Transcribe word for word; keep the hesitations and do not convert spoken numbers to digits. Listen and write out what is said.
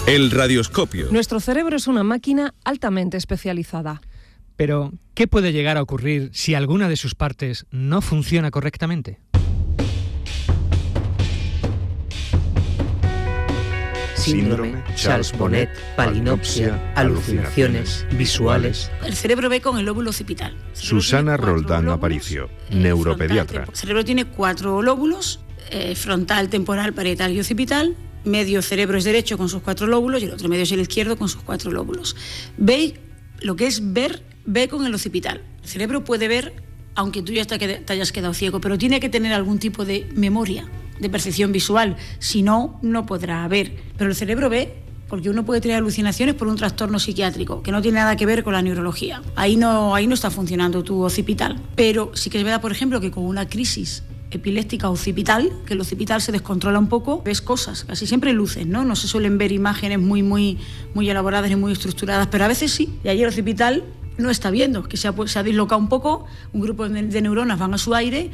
El radioscopio. Nuestro cerebro es una máquina altamente especializada. Pero, ¿qué puede llegar a ocurrir si alguna de sus partes no funciona correctamente? Síndrome, Charles Bonnet, palinopsia, alucinaciones visuales. El cerebro ve con el lóbulo occipital. Susana Roldán Aparicio, neuropediatra. El cerebro tiene cuatro lóbulos, eh, frontal, temporal, parietal y occipital. Medio cerebro es derecho con sus cuatro lóbulos y el otro medio es el izquierdo con sus cuatro lóbulos. Ve, lo que es ver, ve con el occipital. El cerebro puede ver, aunque tú ya te hayas quedado ciego, pero tiene que tener algún tipo de memoria, de percepción visual, si no, no podrá ver. Pero el cerebro ve porque uno puede tener alucinaciones por un trastorno psiquiátrico, que no tiene nada que ver con la neurología. Ahí no, ahí no está funcionando tu occipital. Pero sí que es verdad, por ejemplo, que con una crisis epiléptica occipital, que el occipital se descontrola un poco, ves cosas, casi siempre luces, ¿no? No se suelen ver imágenes muy, muy, muy elaboradas y muy estructuradas, pero a veces sí. Y ahí el occipital no está viendo, que se ha, se ha dislocado un poco, un grupo de, de neuronas van a su aire